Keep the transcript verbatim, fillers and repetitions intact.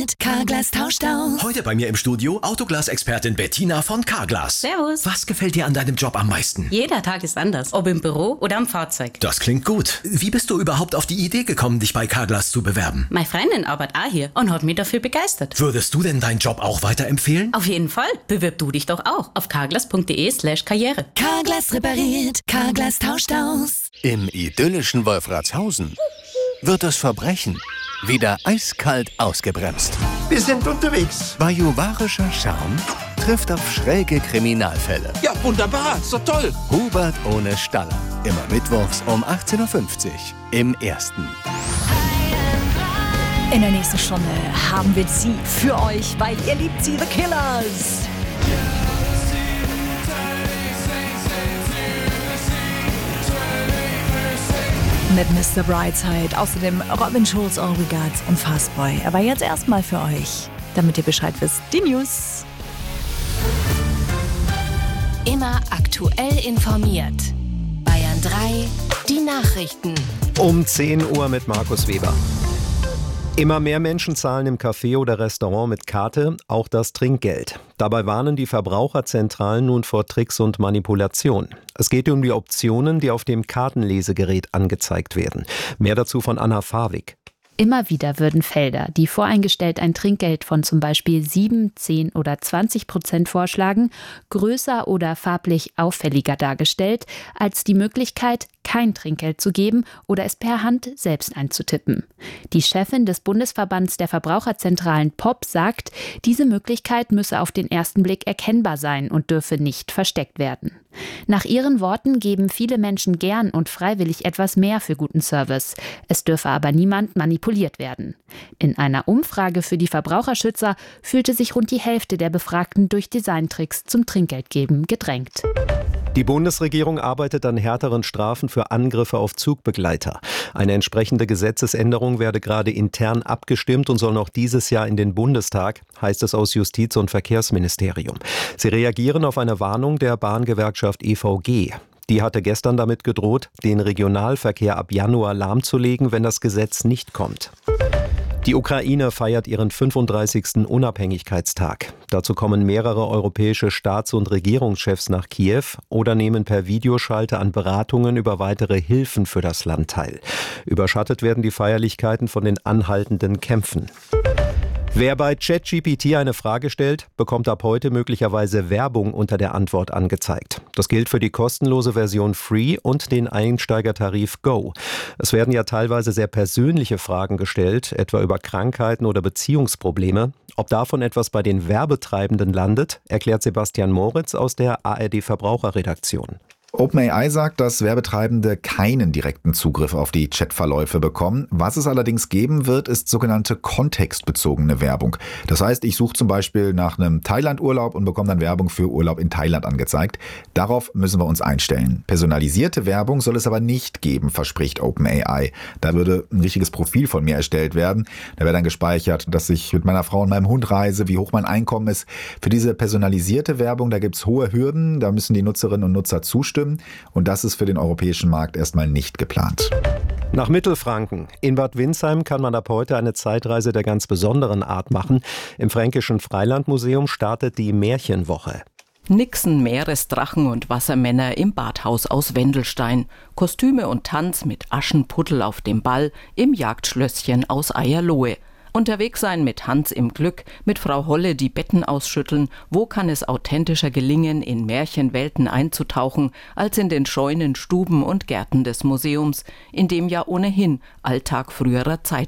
repariert, Carglass tauscht aus. Heute bei mir im Studio Autoglas-Expertin Bettina von Carglass. Servus. Was gefällt dir an deinem Job am meisten? Jeder Tag ist anders, ob im Büro oder am Fahrzeug. Das klingt gut. Wie bist du überhaupt auf die Idee gekommen, dich bei Carglass zu bewerben? Meine Freundin arbeitet auch hier und hat mich dafür begeistert. Würdest du denn deinen Job auch weiterempfehlen? Auf jeden Fall. Bewirb du dich doch auch auf carglass.de slash karriere. Carglass repariert, Carglass tauscht aus. Im idyllischen Wolfratshausen wird das Verbrechen wieder eiskalt ausgebremst. Wir sind unterwegs. Bajuwarischer Charme trifft auf schräge Kriminalfälle. Ja, wunderbar, so toll. Hubert ohne Staller. Immer mittwochs um achtzehn Uhr fünfzig im Ersten. In der nächsten Stunde haben wir sie für euch, weil ihr liebt sie, The Killers. Mit Mister Brightside, außerdem Robin Schulz, All We Got und Fastboy. Aber jetzt erstmal für euch, damit ihr Bescheid wisst, die News. Immer aktuell informiert. Bayern drei, die Nachrichten. Um zehn Uhr mit Markus Weber. Immer mehr Menschen zahlen im Café oder Restaurant mit Karte, auch das Trinkgeld. Dabei warnen die Verbraucherzentralen nun vor Tricks und Manipulation. Es geht um die Optionen, die auf dem Kartenlesegerät angezeigt werden. Mehr dazu von Anna Fawig. Immer wieder würden Felder, die voreingestellt ein Trinkgeld von zum Beispiel sieben, zehn oder zwanzig Prozent vorschlagen, größer oder farblich auffälliger dargestellt, als die Möglichkeit, kein Trinkgeld zu geben oder es per Hand selbst einzutippen. Die Chefin des Bundesverbands der Verbraucherzentralen P O P sagt, diese Möglichkeit müsse auf den ersten Blick erkennbar sein und dürfe nicht versteckt werden. Nach ihren Worten geben viele Menschen gern und freiwillig etwas mehr für guten Service. Es dürfe aber niemand manipuliert werden. In einer Umfrage für die Verbraucherschützer fühlte sich rund die Hälfte der Befragten durch Designtricks zum Trinkgeldgeben gedrängt. Die Bundesregierung arbeitet an härteren Strafen für Angriffe auf Zugbegleiter. Eine entsprechende Gesetzesänderung werde gerade intern abgestimmt und soll noch dieses Jahr in den Bundestag, heißt es aus Justiz- und Verkehrsministerium. Sie reagieren auf eine Warnung der Bahngewerkschaft E V G. Die hatte gestern damit gedroht, den Regionalverkehr ab Januar lahmzulegen, wenn das Gesetz nicht kommt. Die Ukraine feiert ihren fünfunddreißigsten Unabhängigkeitstag. Dazu kommen mehrere europäische Staats- und Regierungschefs nach Kiew oder nehmen per Videoschalte an Beratungen über weitere Hilfen für das Land teil. Überschattet werden die Feierlichkeiten von den anhaltenden Kämpfen. Wer bei ChatGPT eine Frage stellt, bekommt ab heute möglicherweise Werbung unter der Antwort angezeigt. Das gilt für die kostenlose Version Free und den Einsteigertarif Go. Es werden ja teilweise sehr persönliche Fragen gestellt, etwa über Krankheiten oder Beziehungsprobleme. Ob davon etwas bei den Werbetreibenden landet, erklärt Sebastian Moritz aus der A R D-Verbraucherredaktion. OpenAI sagt, dass Werbetreibende keinen direkten Zugriff auf die Chatverläufe bekommen. Was es allerdings geben wird, ist sogenannte kontextbezogene Werbung. Das heißt, ich suche zum Beispiel nach einem Thailand-Urlaub und bekomme dann Werbung für Urlaub in Thailand angezeigt. Darauf müssen wir uns einstellen. Personalisierte Werbung soll es aber nicht geben, verspricht OpenAI. Da würde ein richtiges Profil von mir erstellt werden. Da wäre dann gespeichert, dass ich mit meiner Frau und meinem Hund reise, wie hoch mein Einkommen ist. Für diese personalisierte Werbung, da gibt es hohe Hürden. Da müssen die Nutzerinnen und Nutzer zustimmen. Und das ist für den europäischen Markt erstmal nicht geplant. Nach Mittelfranken. In Bad Windsheim kann man ab heute eine Zeitreise der ganz besonderen Art machen. Im Fränkischen Freilandmuseum startet die Märchenwoche. Nixen, Meeresdrachen und Wassermänner im Badhaus aus Wendelstein. Kostüme und Tanz mit Aschenputtel auf dem Ball im Jagdschlösschen aus Eierlohe. Unterwegs sein mit Hans im Glück, mit Frau Holle die Betten ausschütteln. Wo kann es authentischer gelingen, in Märchenwelten einzutauchen, als in den Scheunen, Stuben und Gärten des Museums, in dem ja ohnehin Alltag früherer Zeit